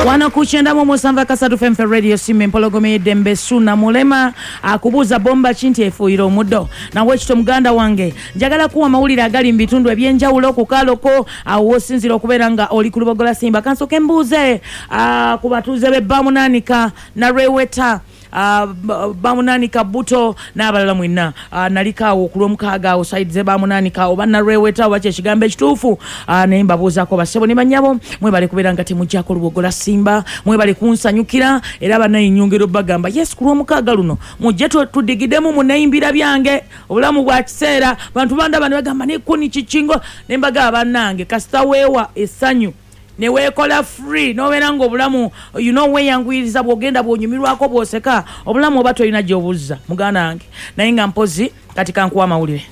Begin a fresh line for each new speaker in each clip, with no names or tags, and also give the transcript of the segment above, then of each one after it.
Wano kuchenda mu Musamba Kasatu FM Radio Simme Mpologome Dembe Suna Mulema akubuza bomba chinti efuiro muddo na wekito muganda wange njagala kuwa mawulire agali mbitundu ebyenjawulo ku kaloko awosinzira okubeera nga oli ku Lubogola Simba kansoke mbuuze ku batuuze be Bamunanika na Reweta Bamunanika Buto n'abalala mwenna nalikaawo ku Lwomukaaga awo side Bamunanika oba na Reweta wache ekigambo ekituufu naye mbabuuzaako basebo ne banyabo mwebale kubeera nga temujjako Lubogola Simba mwebale kunsanyukira era banayinyongero bagamba yes ku Lwomukaaga luno mujje tudigidemu munayimbira byange obulamu bwa kiseera bantu banda bano bagamba ne kuni kichingo ne mbaga bannange kasita weewa essanyu ne wekola free no wenango obulamu you know we yangwiriza bwogenda bwonyumirwako bwoseka obulamu oba toyina gyobuzza mugana wange naye nga mpozi katika nkuwa mawulire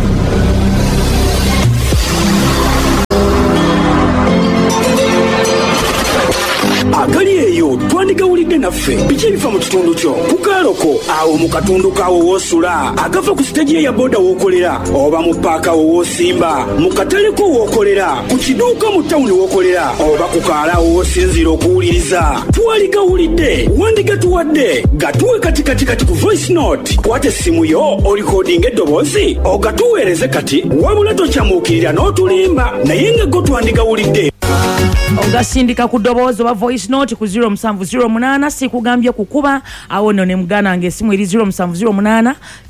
agali eyo twandigawulidde naffe biki ebifa mu kitundu kyo ku kaaloko awo mu katundu kaawo woosula agava ku siteegi ya boda wookolera oba mu paaka woosimba mu katale ko wookolera ku kiduuka mu tawuni wookolera oba ku kaalawo woosinzira okuwuliriza twaligawulidde wandiga tuwadde gatuwe kati ku voice note kwata essimu yo olikodinga eddoboozi ogatuweereze kati wabula tokyamuukirira n'otulimba naye nga go twandigawulidde ogasindika ku ddoboozi oba voice note ku 0708 sikugambye kukuba awo nno ne mugana ng'essimu eri 0708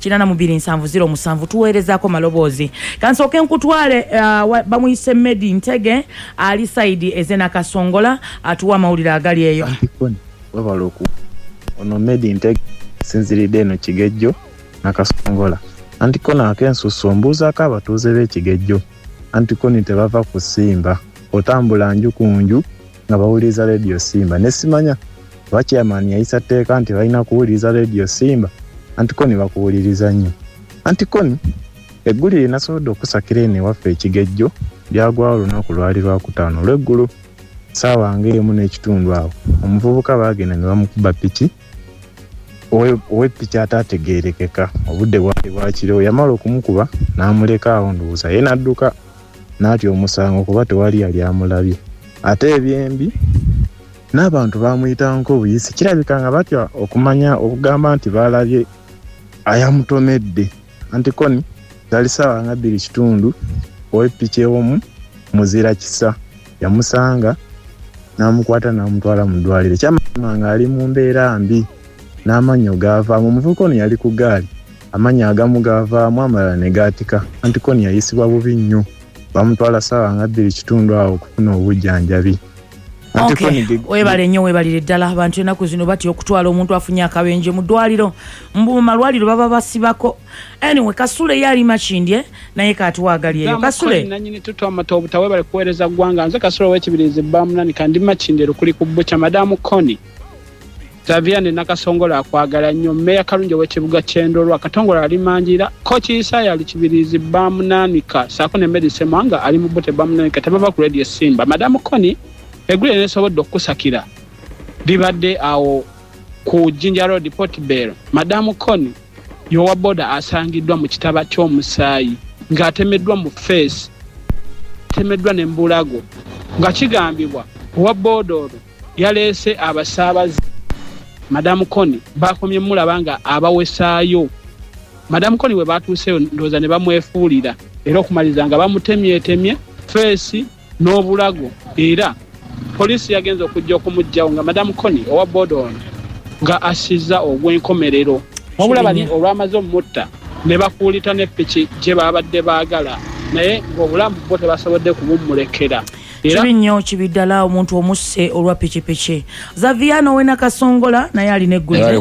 82707 tuweerezaako maloboozi kansooke nkutwale bamuyise Medi Ntege ali saidi ezena Kasongola atuwa amawulire agali eyo
wabaloku ono Medi Ntege sinziridde eno Kigejjo na Kasongola antikona akensusu mbuuzaako abatuuze b'Ekigejjo antikoni tebava ku Simba otambula nju ku nju nga bawuliriza Radio Simba nesimanya wachairman yayisa tteeka nti balina kuwuliriza Radio Simba antikoni bakuwuliriza nnyo antikoni eggulu linasobodde okusakira eno ewaffe Ekigejjo lyagwawo olunaku lwali Lwakutaano olw'eggulu ssaawa ng'emu n'ekitundu awo omuvubuka baagenda ne bamukuba piki ow'eppiki ataategeerekeka obudde bwali bwakiro yamala okumukuba n'amuleka awo ndowooza ye n'adduka n'atya omusango kuba tewali yali amulabye ate ebyembi n'abantu bamuyitangako obuyisi kirabika nga batya okumanya okugamba nti baalabye ayamutomedde antikoni zali ssaawa nga 2 kitundu ow'eppiki ew'omu muzira kisa yamusanga n'amukwata n'amutwala mu ddwaliro kyamazima nga ali mu mbeera mbi n'amanyo gaavaamu omuvubuka ono yali ku gaali amanyo agamu gaavaamu amalala ne gaatika antikoni yayisibwa bubi nnyo bamutwala ssaawa nga 2 kitundu awo okufuna obujjanjabi
webale nnyo webalire ddala abantu ennaku zino batya okutwala omuntu afunye akabenje mu ddwaliro mu malwaliro baba basibako anyway Kasule yali Makindye naye katuwagali eyo Kasule
nanyini tutwa matobuta webale kuweereza ggwanga nze Kasule w'ekibirizi Bamunanika ndi Makindye kuli ku bbucha Madamu Koni Zaviane Nakasongola akwagala nnyo Meya Kalungi w'ekibuga Kyendolwa Katongola ali Manjira Kochi Isaya ali Kibirizi Bamunanika saako ne Medi Semwanga ali mu bote Bamunanika tebava ku Radio Simba Madamu Koni eggulu nesobodde okusakira libadde awo ku Jinja Road Portbell Madamu Koni yowa boda asangiddwa mu kitaba ky'omusaayi ng'atemeddwa mu face temeddwa n'embulago nga kigambibwa owa boda yaleese abasaabazi Madamu Koni bakomye mulaba nga abawesaayo Madamu Koni we batuuseyo ndooza ne bamwefuulira era okumaliza nga bamutemyetemye face n'obulago era poliisi yagenze okujja okumugjawo nga Madamu Koni owa boda nga asiza ogw'enkomerero wabula bali olw'amaze omutta ne bakuulita n'eppiki gye babadde baagala naye ng'obulamu bo tebasobodde kubumulekera
kibi nnyo kibiddala omuntu omusse olwa pikipiki Zaviano we Nakasongola naye alina eggulu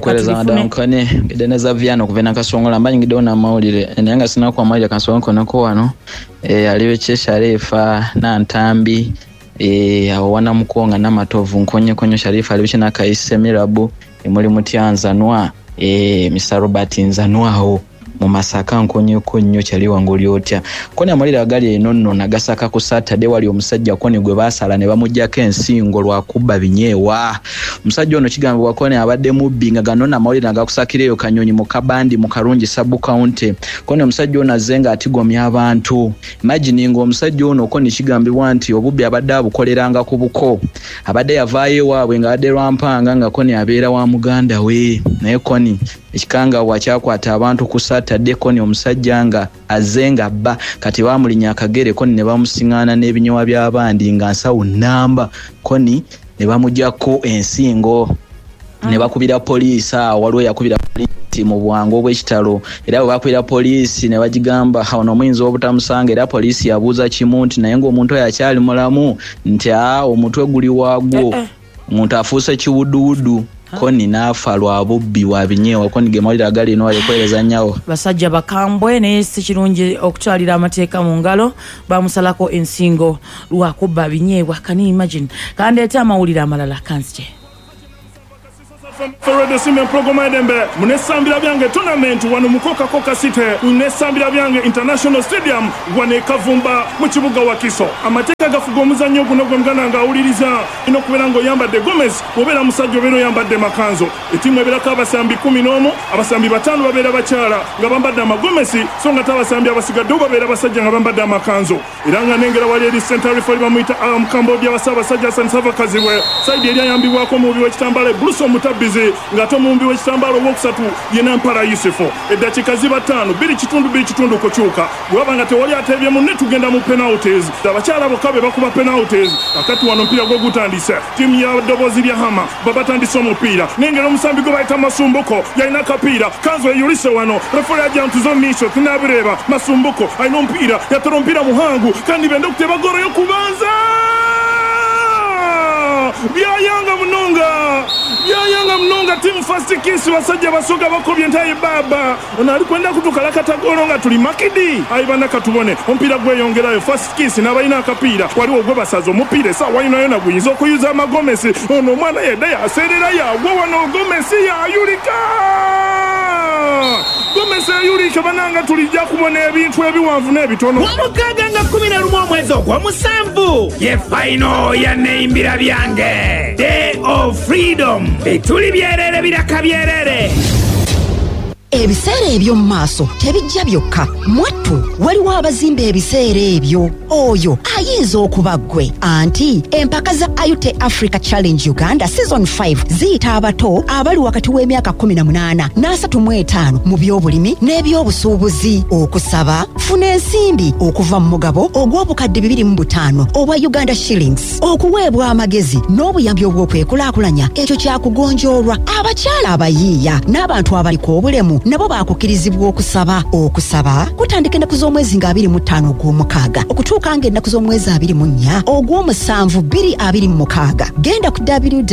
ne Zaviano okuva Nakasongola mbanyigiddewo n'amawulire naye nga sinaku amawulire kansonkonako wano aliwo Sharifa Nantambi awo Wanamukonga n'Amatovu Nkonyekonyo Sharifa aliwo Kinakaise Mirabu muli Mutyanzanwa Mr. Robert Nzanwaho mu Masaka nkonyeko nnyo kyali wanguli otya Koni amalira agali eno nno nagasaka ku Saturday wali omusajja Koni gwe basala ne bamujjako ensingo lwa kubba binyeewa omusajja ono kigambibwa Koni abadde mubbi nga gano namawulire nagakusakireyo Kanyonyi mu Kabandi mu Karungi Sub County Koni omusajja ono azenga atigomya abantu imagine ngo omusajja ono Koni kigambibwa nti obubbi abadde abukoleranga ku buko abadde yavaayo waabwe nga adde lwampanga nga Koni abeera wa muganda we naye Koni ekikanga wakyakwata abantu ku Saturday Koni omusajja nga azenga bba kati bamulinya akagere Koni ne bamusingana n'ebinyewa by'abandi nga nsawo namba Koni ne bamujjako ensingo ne bakubira poliisi waliwo yakubira poliisi mu bwangu obw'ekitalo era bwe bakubira poliisi ne bagigamba ono omuyinza obutamusanga era poliisi yabuuza kimu nti naye ng'omuntu oyo akyali mulamu nti omutwe guli waagwo omuntu afuuse kiwuduwudu Koni nafa lwa bubbi wa binyeewa Koni ge mawulire agali eno alikwereza nnyawo
basajja bakambwe naye si kirungi okutwalira amateeka mu ngalo bamusalako ensingo lwa kubba binyeewa kani imagine kandeeta amawulire amalala kanzije
Radio Simen Progoma Edembe munesambira byange tournament wano mukoka koka city munesambira byange international stadium wane Kavumba mu kibuga wa Kiso amateka gafuga omuzannyo guno gwe muganda nga awuliriza ino kubera ngo yambadde Gomez obera musajja obero yambadde Makanzo etimu ebirako abasambi 11 abasambi 5 babeera bakyala nga bambadde amagomesi so nga tabasambi abasigadde babeera basajja nga bambadde Amakanzo era nga nengera wali eri Central Referee bamuyita Cambodia basabasajja Sansava Kaziwe side eri ayambibwako mu biwe kitambale Bruce Mutabi nga tomumbi w'ekitambalo wokusatu yena Mpala Yusufu eddakiika ziba 5 2.2 kukyuka bwaba nga tewali atebye munne tugenda mu penalties abakyala bokabe bakuba penalties akati wano mpira gwo gutandise timu ya Dobozi lya Hama babatandise omupiira nengera omusambi gwe bayita Masumbuko yalina kapiira Kanzo eyulise wano refere ajja ntuzo misho tunabireba Masumbuko alina omupiira yatera omupiira muhangu kandi bende okuteba goro yokubanza byayanga mnonga team first kiss wasajja basoga bakobye ntaye baba ono ali kwenda kutukala katagolo nga tuli makidi ayibana katubone ompira gweyongerayo first kiss n'abalina akapiira waliwo gwe basazo omupiira sawa ino yona guyinza okuyuza amagomesi ono omwana yedda yaserera yagwa wano gomesi yayulika Gomesi yayulika bananga tulijja kubona ebintu ebiwanvu n'ebitono
Wamukaga nga 11 omwezi ogw'omusanvu ye final ya neimbira byange Day of Freedom etuli byerere biraka byerere
Ebiseera ebyo mu maaso tebijja byokka mwattu waliwo abazimba ebiseera ebyo oyo ayinza okuba ggwe anti empaka za Ayute Africa Challenge Uganda Season 5 ziyita abato abali wakati w'emyaka 18 n'35 mu byobulimi n'ebyobusuubuzi okusaba funa ensimbi okuva mu mugabo ogw'obukadde 2.5 obwa Uganda shillings okuweebwa amagezi n'obuyambi obw'okwekulaakulanya ekyo kyakugonjoolwa abakyala abayiiya n'abantu abaliko obulemu nabo bakukirizibwa okusaba kutandika ennaku z'omwezi nga 25 ogw'omukaaga okutuuka nga ennaku z'omwezi 24 ogw'omusanvu 2026 genda ku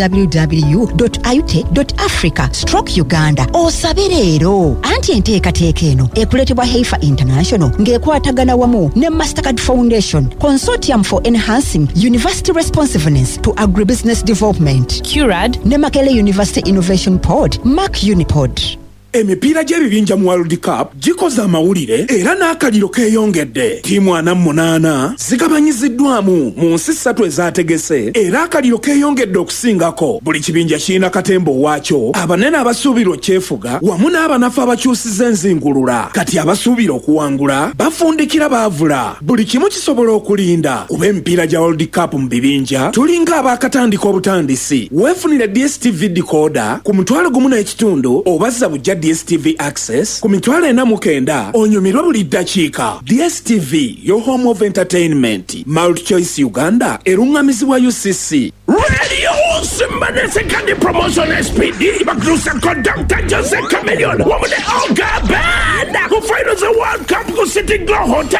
www.ayute.africa/Uganda osabe leero anti enteekateeka eno ekuleetebwa Heifer International ng'ekwatagana wamu ne Mastercard Foundation Consortium for Enhancing University Responsiveness to Agribusiness Development CURAD ne Makele University Innovation Pod MAC Unipod.
Emipiira gy'ebibinja mu World Cup gikoze amawulire era n'akaliro keeyongedde. Ttiimu 48 zigabanyiziddwamu mu nsi 3 ezaategese era akaliro keeyongedde okusingako. Buli kibinja kirina katembo waakyo abanene abasuubirwa okyefuga wamu n'abanafu abakyusiza enzingulula. Kati abasuubira okuwangula bafundikira baavula. Buli kimu kisobola okulinda kuba emipiira gya World Cup mu bibinja tulinga abaakatandika obutandisi. Weefunire DSTV decoder ku $1.5 obazza bujja DSTV Access ku $49 onyumirwa buli ddakiika. DSTV, your home of entertainment. Multi-Choice Uganda erungamizibwa UCC. Radio Simbane second promotion SPD Bakrusa Dr. Jose Chameleon Woman Oga Band who finals the World Cup ku City Glow Hotel